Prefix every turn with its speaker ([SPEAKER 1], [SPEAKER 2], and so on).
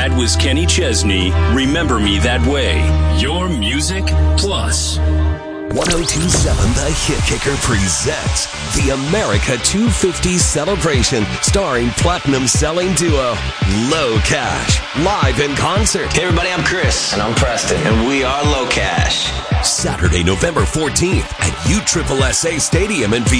[SPEAKER 1] That was Kenny Chesney. Remember Me That Way. Your Music Plus.
[SPEAKER 2] 1027 The Hit Kicker presents the America 250 Celebration, starring platinum selling duo Low Cash, live in concert.
[SPEAKER 3] Hey everybody, I'm Chris.
[SPEAKER 4] And I'm Preston.
[SPEAKER 3] And we are Low Cash.
[SPEAKER 2] Saturday, November 14th at USSSA Stadium in